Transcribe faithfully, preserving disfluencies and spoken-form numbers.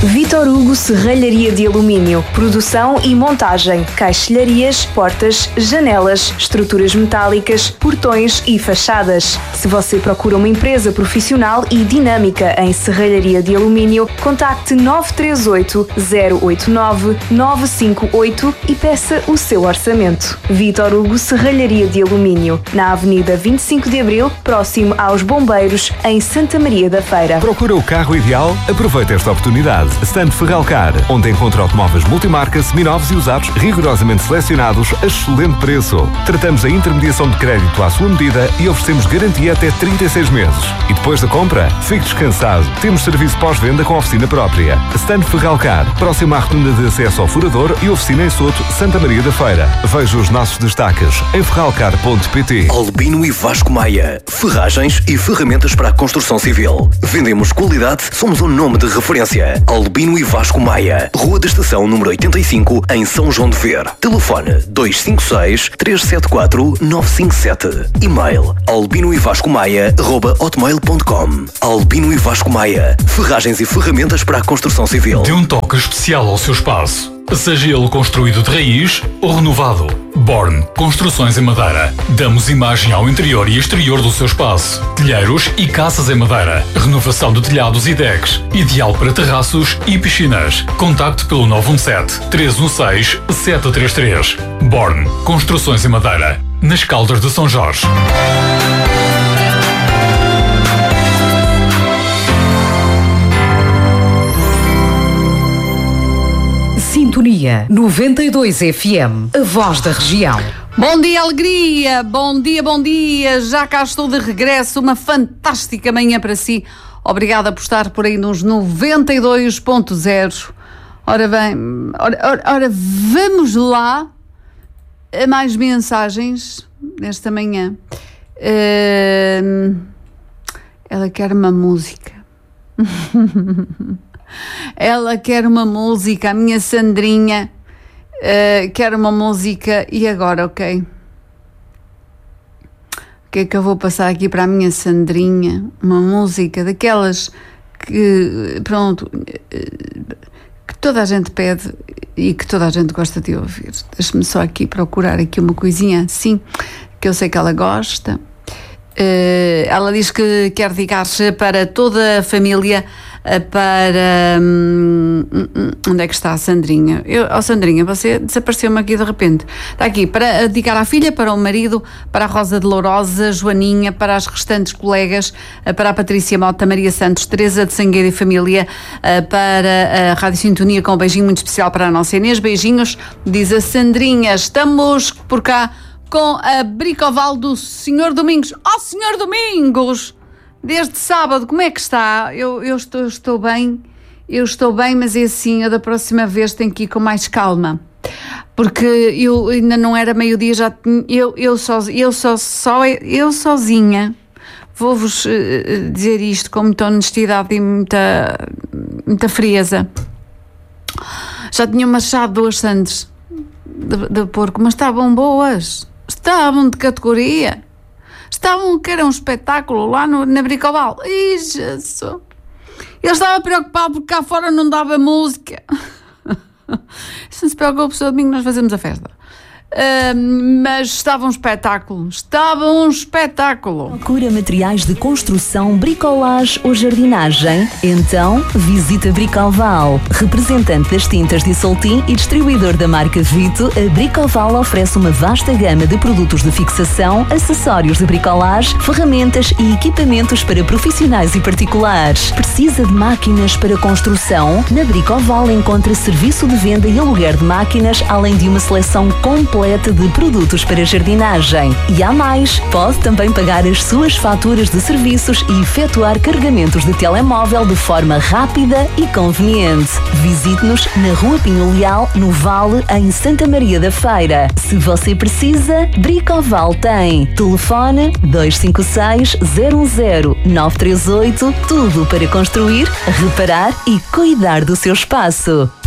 Vítor Hugo Serralharia de Alumínio. Produção e montagem. Caixilharias, portas, janelas, estruturas metálicas, portões e fachadas. Se você procura uma empresa profissional e dinâmica em serralharia de alumínio, contacte nove três oito, zero oito nove, nove cinco oito e peça o seu orçamento. Vítor Hugo Serralharia de Alumínio, na Avenida vinte e cinco de Abril, próximo aos Bombeiros, em Santa Maria da Feira. Procura o carro ideal? Aproveita esta oportunidade. Stand Ferralcar, onde encontra automóveis multimarca, seminovos e usados rigorosamente selecionados a excelente preço. Tratamos a intermediação de crédito à sua medida e oferecemos garantia até trinta e seis meses. E depois da compra, fique descansado. Temos serviço pós-venda com oficina própria. Stand Ferralcar, próximo à rotunda de acesso ao Furador e oficina em Soto, Santa Maria da Feira. Veja os nossos destaques em ferralcar ponto pt. Albino e Vasco Maia. Ferragens e ferramentas para a construção civil. Vendemos qualidade, somos um nome de referência. Albino e Vasco Maia. Rua da Estação, número oitenta e cinco, em São João de Ver. Telefone dois cinco seis, três sete quatro, nove cinco sete. E-mail albino e vasco maia arroba hotmail ponto com. Albino e Vasco Maia. Ferragens e ferramentas para a construção civil. Dê um toque especial ao seu espaço. Seja ele construído de raiz ou renovado. Born Construções em Madeira. Damos imagem ao interior e exterior do seu espaço. Telheiros e casas em madeira. Renovação de telhados e decks. Ideal para terraços e piscinas. Contacte pelo nove um sete, três um seis, sete três três. Born Construções em Madeira. Nas Caldas de São Jorge. Sintonia noventa e dois F M, a voz da região. Bom dia, alegria! Bom dia, bom dia! Já cá estou de regresso, uma fantástica manhã para si. Obrigada por estar por aí nos noventa e dois ponto zero. Ora bem, ora, ora, ora vamos lá a mais mensagens nesta manhã. Uh, ela quer uma música. Ela quer uma música, a minha Sandrinha uh, quer uma música. E agora, ok? O que é que eu vou passar aqui para a minha Sandrinha? Uma música daquelas que, pronto, que toda a gente pede e que toda a gente gosta de ouvir. Deixa-me só aqui procurar aqui uma coisinha assim, que eu sei que ela gosta. Uh, ela diz que quer dedicar-se para toda a família, uh, para... Um, onde é que está a Sandrinha? Eu, oh Sandrinha, você desapareceu-me aqui de repente. Está aqui, para dedicar à filha, para o marido, para a Rosa de Lourosa, Joaninha, para as restantes colegas, uh, para a Patrícia Mota, Maria Santos, Teresa de Sangueira e Família, uh, para a Rádio Sintonia, com um beijinho muito especial para a nossa Inês. Beijinhos, diz a Sandrinha. Estamos por cá com a Bricoval do senhor Domingos. Oh, senhor Domingos! Desde sábado, como é que está? Eu, eu estou, estou bem, eu estou bem, mas é assim, eu da próxima vez tenho que ir com mais calma. Porque eu ainda não era meio-dia, já eu, eu, soz, eu, só, só, eu sozinha vou-vos uh, dizer isto com muita honestidade e muita, muita frieza. Já tinha machado duas sandes de, de porco, mas estavam boas. Estavam de categoria. Estavam que era um espetáculo lá no, na Bricoval. Ih, Jesus! Eu estava preocupado porque cá fora não dava música. Se não se preocupe, seu domingo nós fazemos a festa. Uh, mas estava um espetáculo. Estava um espetáculo. Procura materiais de construção, bricolage ou jardinagem? Então visita Bricoval. Representante das tintas de Soltim e distribuidor da marca Vito, a Bricoval oferece uma vasta gama de produtos de fixação, acessórios de bricolage, ferramentas e equipamentos para profissionais e particulares. Precisa de máquinas para construção? Na Bricoval encontra serviço de venda e aluguer de máquinas, além de uma seleção completa de produtos para jardinagem. E há mais, pode também pagar as suas faturas de serviços e efetuar carregamentos de telemóvel de forma rápida e conveniente. Visite-nos na Rua Pinho Leal, no Vale, em Santa Maria da Feira. Se você precisa, Bricoval tem. Telefone dois cinco seis, zero um zero, nove três oito, tudo para construir, reparar e cuidar do seu espaço.